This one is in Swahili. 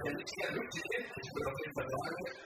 wenn ich gerne möchte, ich würde auf jeden Fall sagen,